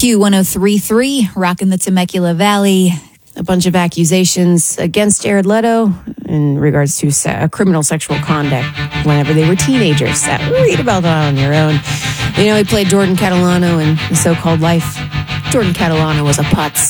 Q1033, rocking the Temecula Valley. A bunch of accusations against Jared Leto in regards to criminal sexual conduct whenever they were teenagers. Read about that on your own. You know, he played Jordan Catalano in The So-Called Life. Jordan Catalano was a putz.